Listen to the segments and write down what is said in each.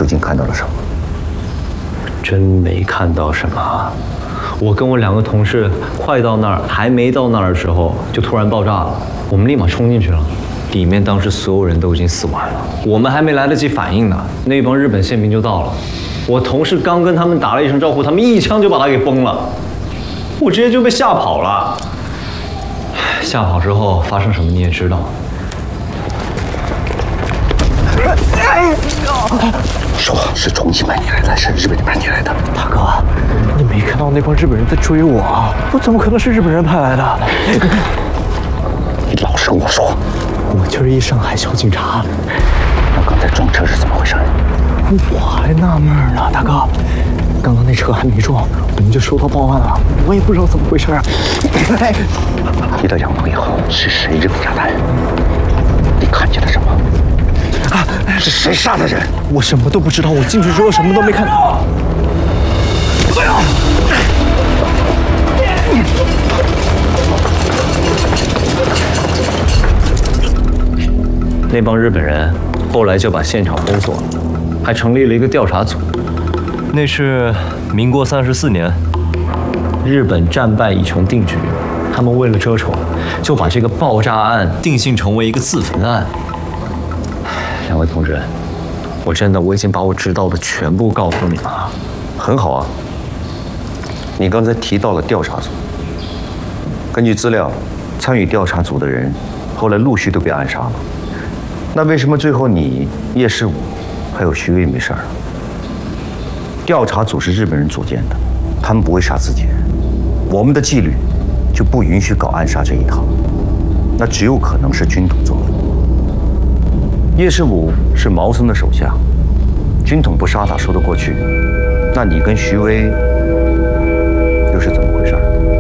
究竟看到了什么？ 真没看到什么。我跟我2个同事快到那儿，还没到那儿的时候，就突然爆炸了。我们立马冲进去了，里面当时所有人都已经死完了，我们还没来得及反应呢，那帮日本宪兵就到了。我同事刚跟他们打了一声招呼，他们一枪就把他给崩了，我直接就被吓跑了。吓跑之后发生什么你也知道。 说是重庆派你来的，是日本人派你来的。 大哥，你没看到那帮日本人在追我啊？我怎么可能是日本人派来的？ 你老实跟我说。 我就是一上海小警察。 那刚才撞车是怎么回事？ 我还纳闷呢，大哥，刚刚那车还没撞，我们就收到报案了，我也不知道怎么回事啊。 回到杨浦以后，是谁扔炸弹？你看见了什么？啊，是谁杀的人？ 我什么都不知道，我进去之后什么都没看到。 那帮日本人后来就把现场封锁了，还成立了一个调查组。那是民国34年，日本战败已成定局，他们为了遮丑，就把这个爆炸案定性成为一个自焚案。2位同志，我已经把我知道的全部告诉你们了。 很好啊。你刚才提到了调查组，根据资料，参与调查组的人后来陆续都被暗杀了。那为什么最后你叶世武还有徐威没事儿？调查组是日本人组建的，他们不会杀自己人，我们的纪律就不允许搞暗杀这一套，那只有可能是军统做的。叶世武是毛森的手下，军统不杀他说得过去，那你跟徐威又是怎么回事？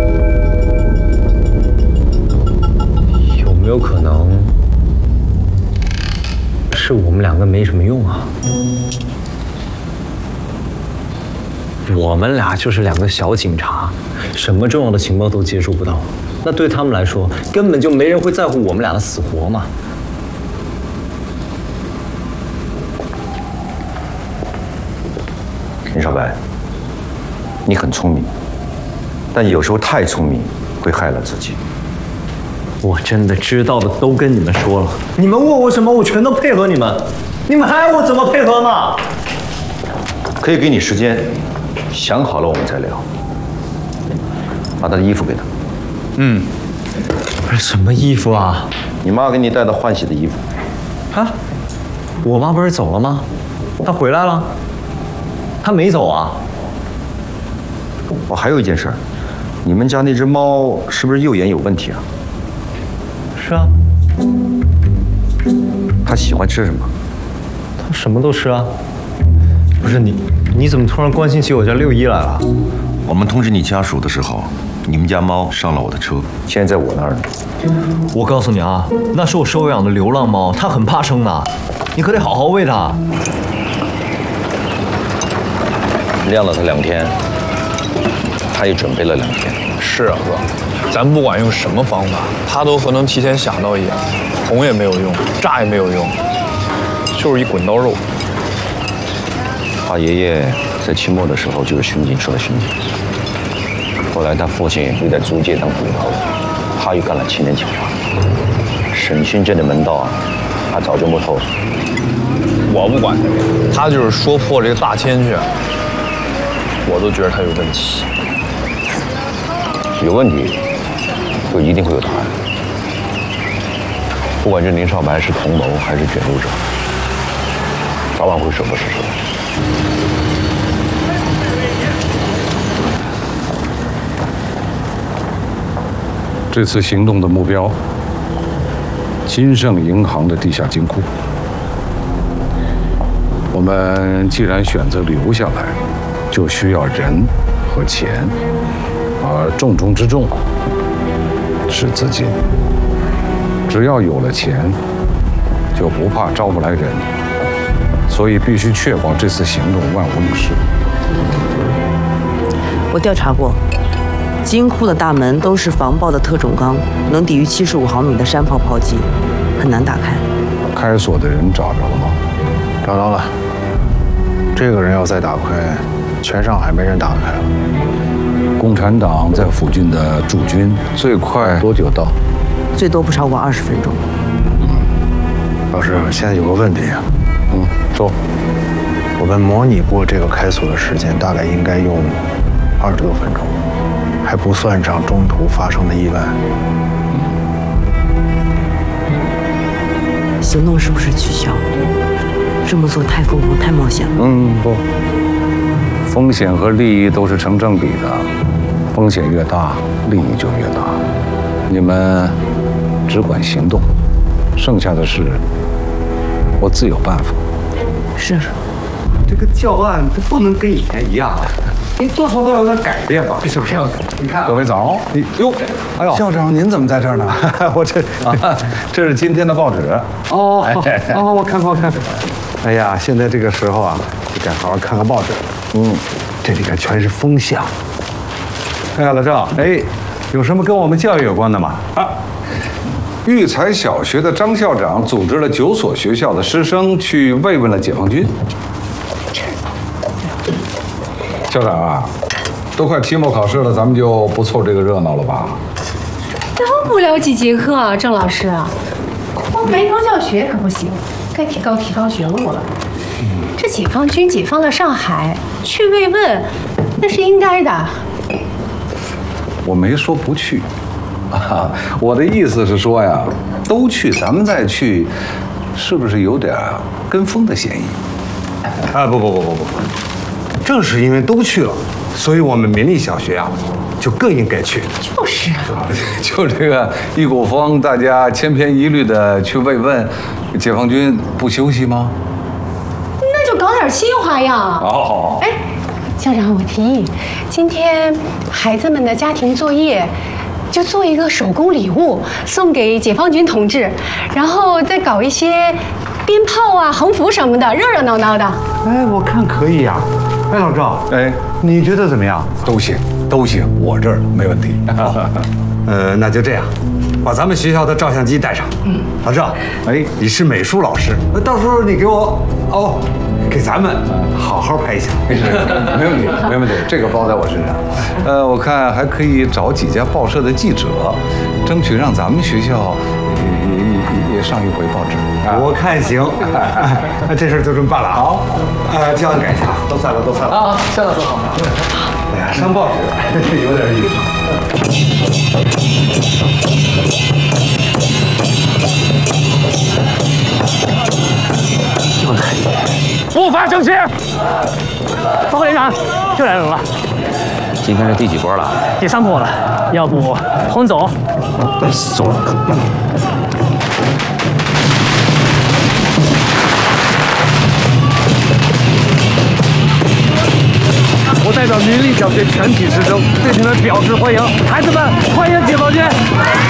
有没有可能是我们2个没什么用啊？我们俩就是2个小警察，什么重要的情报都接触不到。那对他们来说，根本就没人会在乎我们俩的死活嘛。 林少白，你很聪明，但有时候太聪明会害了自己。 我真的知道的都跟你们说了，你们问我什么，我全都配合你们。你们还要我怎么配合吗？ 可以给你时间，想好了我们再聊。把他的衣服给他。 不是什么衣服啊？ 你妈给你带的换洗的衣服。 啊，我妈不是走了吗？她回来了。她没走啊。 哦，还有一件事儿，你们家那只猫是不是右眼有问题啊？ 是啊。 它喜欢吃什么？ 它什么都吃啊。不是你怎么突然关心起我家6一来了？ 我们通知你家属的时候，你们家猫上了我的车，现在在我那儿呢。 我告诉你啊，那是我收养的流浪猫，它很怕生的，你可得好好喂它。 晾了它2天，它也准备了2天。 是啊，哥，咱不管用什么方法，他都和能提前想到一样，捅也没有用，炸也没有用，就是一滚刀肉。 他爷爷在期末的时候就是巡警社的巡警，后来他父亲又在租界当捕头，他又干了7年警察。审讯这的门道啊，他早就摸透了。 我不管他，他就是说破这个大千去，我都觉得他有问题。 有问题，就一定会有答案。不管这林少白是同谋还是卷入者，早晚会水落石出。 这次行动的目标，金盛银行的地下金库。我们既然选择留下来，就需要人和钱，而重中之重是资金。只要有了钱，就不怕招不来人，所以必须确保这次行动万无一失。 我调查过，金库的大门都是防爆的特种钢，能抵御75毫米的山炮炮击，很难打开。 开锁的人找着了吗？ 找到了， 这个人要再打亏，全上海没人打开了。 共产党在附近的驻军最快多久到？ 最多不超过20分钟。 老师，现在有个问题啊， 说， 我们模拟过这个开锁的时间，大概应该用20多分钟，还不算上中途发生的意外。 行动是不是取消？这么做太疯狂，太冒险了。 不，风险和利益都是成正比的，风险越大，利益就越大。你们只管行动，剩下的事我自有办法。 是。 这个教案它不能跟以前一样，你多少都有点改变吧？是不是？你看， 各位早，哎呦， 校长您怎么在这儿呢？ 我这是今天的报纸。 哦，我看。哎呀，现在这个时候啊，就该好好看看报纸。这里边全是风向。哎呀，老赵，有什么跟我们教育有关的吗？ 育才小学的张校长组织了9所学校的师生去慰问了解放军。校长啊，都快期末考试了，咱们就不凑这个热闹了吧？ 都不了几节课啊，郑老师，光埋头教学可不行，该提高学务了。这解放军解放了上海，去慰问，那是应该的。 我没说不去，我的意思是说呀，都去，咱们再去，是不是有点跟风的嫌疑？ 不，正是因为都去了，所以我们民立小学啊，就更应该去。 就是啊， 就这个一股风，大家千篇一律的去慰问，解放军不休息吗？ 那就搞点新花样。 好。 哎，校长，我提议，今天孩子们的家庭作业，就做一个手工礼物送给解放军同志，然后再搞一些鞭炮啊、横幅什么的，热热闹闹的。 我看可以呀。老赵，你觉得怎么样？ 都行，我这儿没问题。 那就这样，把咱们学校的照相机带上。老赵，你是美术老师，到时候你给我给咱们好好拍一下。 没问题，这个包在我身上。我看还可以找几家报社的记者，争取让咱们学校也上一回报纸。 我看行。那这事就这么办了。好，这样改一下，都散了。 啊，校长说好。 哎呀，上报纸有点意思。 不发正气。报告连长，又来人了。 今天是第几波了？ 第3波了，要不我们走？ 走。 我代表民立小学全体师生对你们表示欢迎，孩子们，欢迎解放军！